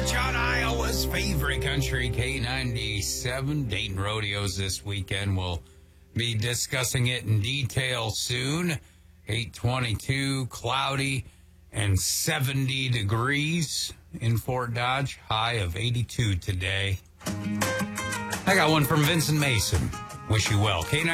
March on Iowa's favorite country, K97. Dayton Rodeos this weekend. We'll be discussing it in detail soon. 822, cloudy, and 70 degrees in Fort Dodge. High of 82 today. I got one from Vincent Mason. Wish you well. K9